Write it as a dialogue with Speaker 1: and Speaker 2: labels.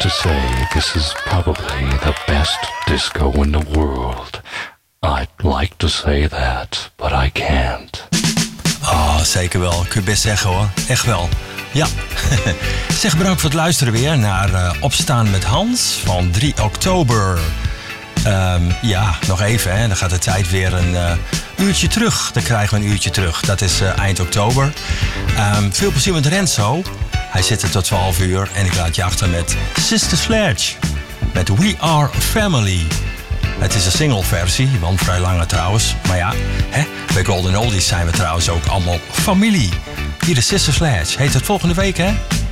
Speaker 1: to say this is probably the best disco in the world. I'd like to say that, but I can't.
Speaker 2: Oh, zeker wel. Kun je best zeggen hoor. Echt wel. Ja. Zeg, bedankt voor het luisteren weer naar Opstaan met Hans van 3 oktober. Ja, nog even, hè. Dan gaat de tijd weer een uurtje terug. Dan krijgen we een uurtje terug. Dat is eind oktober. Veel plezier met Renzo. Hij zit er tot 12 uur. En ik laat je achter met Sister Sledge. Met We Are Family. Het is een single versie, want vrij lange trouwens. Maar ja, hè, bij Golden Oldies zijn we trouwens ook allemaal familie. Hier de Sister Sledge. Heet het volgende week, hè?